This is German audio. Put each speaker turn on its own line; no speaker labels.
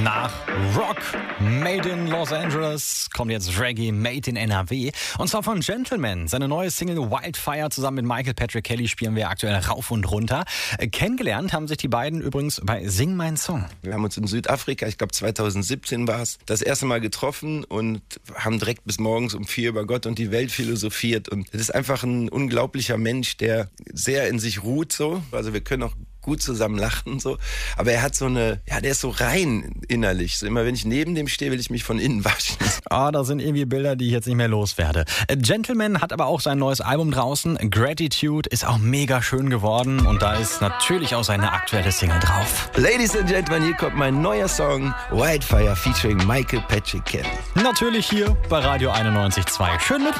Nach Rock Made in Los Angeles kommt jetzt Reggae Made in NRW. Und zwar von Gentleman. Seine neue Single Wildfire zusammen mit Michael Patrick Kelly spielen wir aktuell rauf und runter. Kennengelernt haben sich die beiden übrigens bei Sing Mein Song.
Wir haben uns in Südafrika, ich glaube 2017 war es, das erste Mal getroffen und haben direkt bis morgens um 4 über Gott und die Welt philosophiert. Und es ist einfach ein unglaublicher Mensch, der sehr in sich ruht so. Also wir können auch gut zusammen lachen so, aber er hat so eine, der ist so rein innerlich. So immer wenn ich neben dem stehe, will ich mich von innen waschen.
Da sind irgendwie Bilder, die ich jetzt nicht mehr loswerde. Gentleman hat aber auch sein neues Album draußen. Gratitude ist auch mega schön geworden und da ist natürlich auch seine aktuelle Single drauf.
Ladies and Gentlemen, hier kommt mein neuer Song Wildfire featuring Michael Patrick Kelly.
Natürlich hier bei Radio 91.2. Schönen Mittwoch.